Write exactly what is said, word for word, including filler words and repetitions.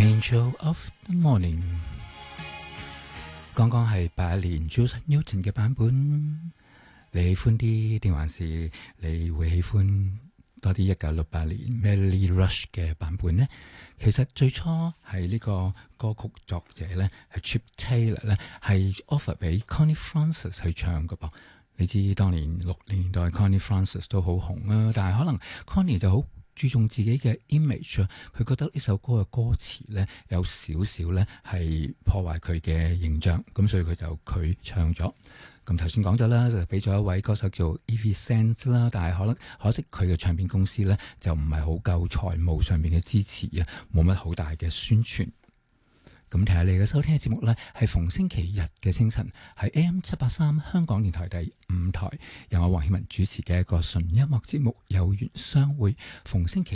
Angel of the Morning， 剛剛係八一年 Jules Newton 嘅版本，你喜歡啲定還是你會喜歡多啲一九六八年 Melody Rush 嘅版本呢？其實最初係呢個歌曲作者咧係 Chip Taylor 咧係 offer 俾 Connie Francis 去唱嘅噃。你知當年六零年代 Connie Francis 都好紅啊，但係可能 Connie 就好注重自己嘅 image， 佢覺得呢首歌嘅歌詞咧有少少咧係破壞佢嘅形象，咁所以佢就佢唱咗。咁頭先講咗啦，就俾咗一位歌手叫 Evi Sands 啦，但係可能可惜佢嘅唱片公司咧就唔係好夠財務上面嘅支持啊，冇乜好大嘅宣傳。咁睇下你嘅收聽嘅節目呢，係逢星期日嘅清晨，係 A M 七八三香港電台第五台，由我黃曉文主持嘅一個純音樂節目《有緣相會》，逢星期